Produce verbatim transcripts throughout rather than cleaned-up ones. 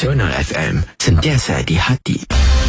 Nasional F M, sentiasa di hati.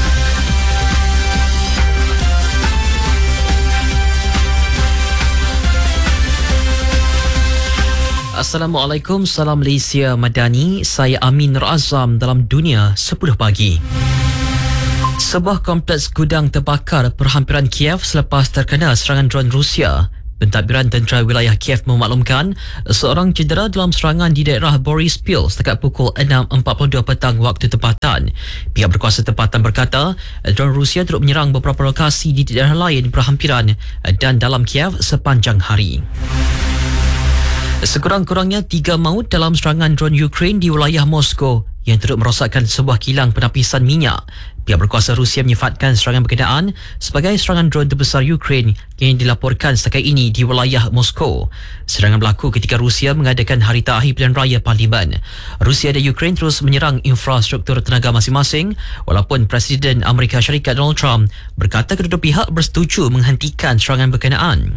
Assalamualaikum, salam Malaysia Madani. Saya Amin Nur Azam dalam Dunia sepuluh pagi. Sebuah kompleks gudang terbakar perhampiran Kiev selepas terkena serangan dron Rusia. Pentadbiran Tentera Wilayah Kiev memaklumkan seorang cedera dalam serangan di daerah Boryspil setakat pukul enam empat puluh dua petang waktu tempatan. Pihak berkuasa tempatan berkata dron Rusia turut menyerang beberapa lokasi di daerah lain berhampiran dan dalam Kiev sepanjang hari. Sekurang-kurangnya tiga maut dalam serangan dron Ukraine di wilayah Moskow yang turut merosakkan sebuah kilang penapisan minyak. Pihak berkuasa Rusia menyifatkan serangan berkenaan sebagai serangan dron terbesar Ukraine yang dilaporkan setakat ini di wilayah Moskow. Serangan berlaku ketika Rusia mengadakan Hari Terakhir Pilihan Raya Parlimen. Rusia dan Ukraine terus menyerang infrastruktur tenaga masing-masing walaupun Presiden Amerika Syarikat Donald Trump berkata kedua pihak bersetuju menghentikan serangan berkenaan.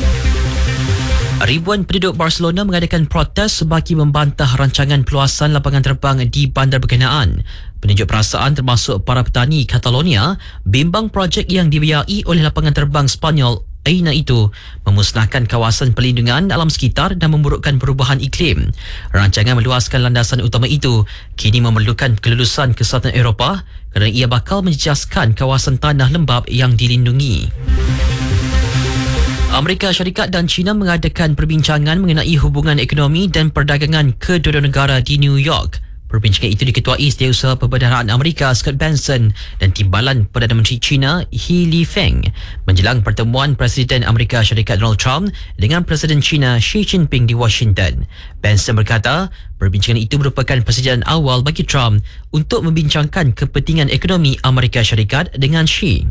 Ribuan penduduk Barcelona mengadakan protes bagi membantah rancangan perluasan lapangan terbang di bandar berkenaan. Penunjuk perasaan termasuk para petani Catalonia bimbang projek yang dibiayai oleh lapangan terbang Spanyol Aena itu memusnahkan kawasan perlindungan alam sekitar dan memburukkan perubahan iklim. Rancangan meluaskan landasan utama itu kini memerlukan kelulusan Kesatuan Eropah kerana ia bakal menjejaskan kawasan tanah lembap yang dilindungi. Amerika Syarikat dan China mengadakan perbincangan mengenai hubungan ekonomi dan perdagangan kedua-dua negara di New York. Perbincangan itu diketuai Setiausaha Perbendaharaan Amerika Scott Bessent dan Timbalan Perdana Menteri China He Lifeng menjelang pertemuan Presiden Amerika Syarikat Donald Trump dengan Presiden China Xi Jinping di Washington. Bessent berkata perbincangan itu merupakan persediaan awal bagi Trump untuk membincangkan kepentingan ekonomi Amerika Syarikat dengan Xi.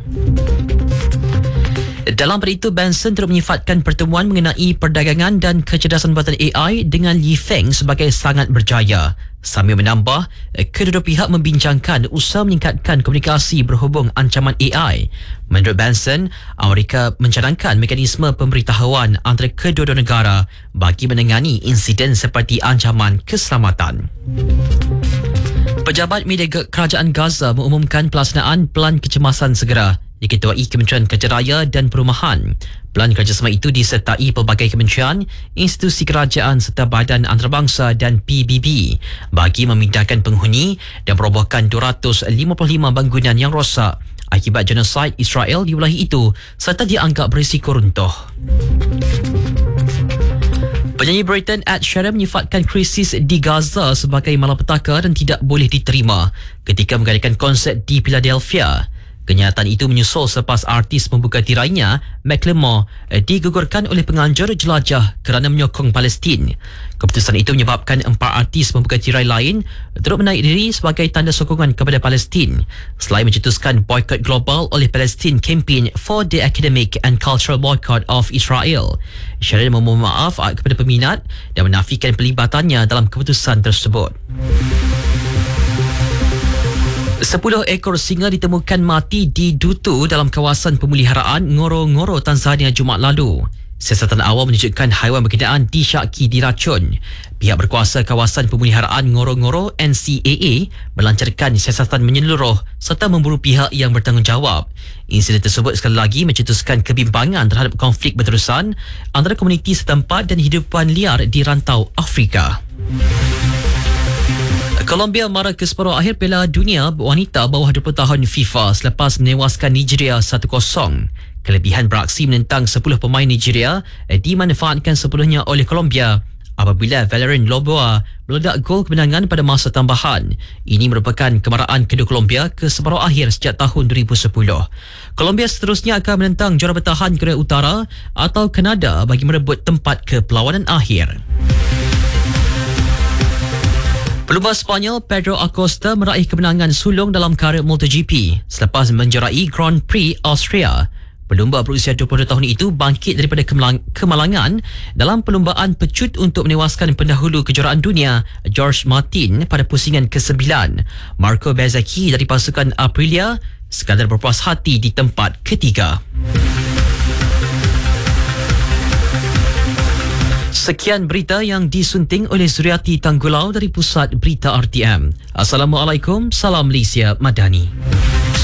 Dalam pada itu, Bessent turut menyifatkan pertemuan mengenai perdagangan dan kecerdasan buatan A I dengan Li Feng sebagai sangat berjaya. Sambil menambah, kedua-dua pihak membincangkan usaha meningkatkan komunikasi berhubung ancaman A I. Menurut Bessent, Amerika mencadangkan mekanisme pemberitahuan antara kedua-dua negara bagi menangani insiden seperti ancaman keselamatan. Pejabat media Kerajaan Gaza mengumumkan pelaksanaan Pelan Kecemasan Segera diketuai Kementerian Kerja Raya dan Perumahan. Pelan kerjasama itu disertai pelbagai kementerian, institusi kerajaan serta badan antarabangsa dan P B B bagi memindahkan penghuni dan merobohkan dua ratus lima puluh lima bangunan yang rosak akibat genosid Israel di wilayah itu serta dianggap berisiko runtuh. Penyanyi Britain Ed Sheeran menyifatkan krisis di Gaza sebagai malapetaka dan tidak boleh diterima ketika mengadakan konsert di Philadelphia. Kenyataan itu menyusul selepas artis membuka tirainya, Macklemore, digugurkan oleh penganjur jelajah kerana menyokong Palestin. Keputusan itu menyebabkan empat artis membuka tirai lain turut menaik diri sebagai tanda sokongan kepada Palestin. Selain mencetuskan boykot global oleh Palestine Campaign for the Academic and Cultural Boycott of Israel, Sheeran memohon maaf kepada peminat dan menafikan pelibatan,nya dalam keputusan tersebut. Sepuluh ekor singa ditemukan mati di Dutu dalam kawasan pemeliharaan Ngoro-Ngoro, Tanzania Jumaat lalu. Siasatan awal menunjukkan haiwan berkenaan disyaki diracun. Pihak berkuasa kawasan pemeliharaan Ngoro-Ngoro N C A A melancarkan siasatan menyeluruh serta memburu pihak yang bertanggungjawab. Insiden tersebut sekali lagi mencetuskan kebimbangan terhadap konflik berterusan antara komuniti setempat dan hidupan liar di rantau Afrika. Colombia mara ke separuh akhir Piala Dunia wanita bawah dua puluh tahun FIFA selepas menewaskan Nigeria satu kosong. Kelebihan beraksi menentang sepuluh pemain Nigeria dimanfaatkan sepuluhnya oleh Colombia apabila Valerian Loboa meledak gol kemenangan pada masa tambahan. Ini merupakan kemarahan kedua Colombia ke separuh akhir sejak tahun dua ribu sepuluh. Colombia seterusnya akan menentang juara bertahan Korea Utara atau Kanada bagi merebut tempat ke perlawanan akhir. Pelumba Sepanyol Pedro Acosta meraih kemenangan sulung dalam karier MotoGP selepas menjerai Grand Prix Austria. Pelumba berusia dua puluh dua tahun itu bangkit daripada kemalangan dalam perlumbaan pecut untuk menewaskan pendahulu kejuaraan dunia George Martin pada pusingan kesembilan. Marco Bezzecchi dari pasukan Aprilia sekadar berpuas hati di tempat ketiga. Sekian berita yang disunting oleh Zuriati Tanggulau dari Pusat Berita R T M. Assalamualaikum, salam Malaysia Madani.